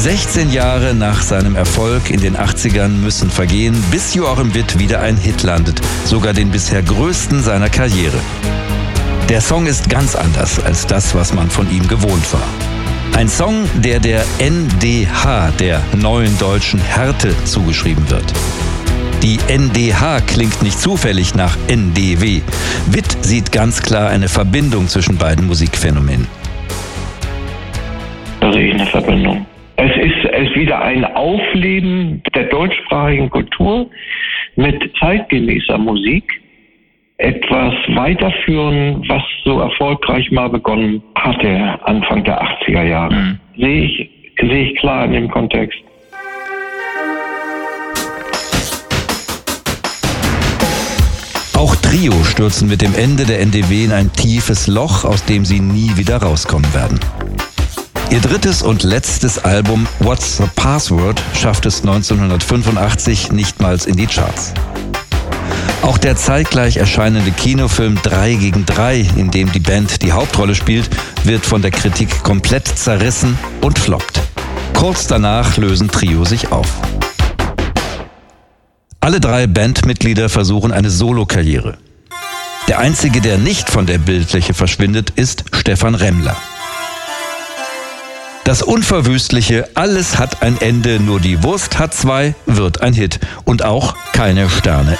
16 Jahre nach seinem Erfolg in den 80ern müssen vergehen, bis Joachim Witt wieder ein Hit landet, sogar den bisher größten seiner Karriere. Der Song ist ganz anders als das, was man von ihm gewohnt war. Ein Song, der NDH, der neuen deutschen Härte, zugeschrieben wird. Die NDH klingt nicht zufällig nach NDW. Witt sieht ganz klar eine Verbindung zwischen beiden Musikphänomenen. Da sehe ich eine Verbindung. Es ist wieder ein Aufleben der deutschsprachigen Kultur mit zeitgemäßer Musik. Etwas weiterführen, was so erfolgreich mal begonnen hatte, Anfang der 80er Jahre. Sehe ich klar in dem Kontext. Auch Trio stürzen mit dem Ende der NDW in ein tiefes Loch, aus dem sie nie wieder rauskommen werden. Ihr drittes und letztes Album What's the Password schafft es 1985 nichtmals in die Charts. Auch der zeitgleich erscheinende Kinofilm 3 gegen 3, in dem die Band die Hauptrolle spielt, wird von der Kritik komplett zerrissen und floppt. Kurz danach lösen Trio sich auf. Alle 3 Bandmitglieder versuchen eine Solokarriere. Der einzige, der nicht von der Bildfläche verschwindet, ist Stephan Remmler. Das unverwüstliche Alles hat ein Ende, nur die Wurst hat 2 wird ein Hit und auch keine Sterne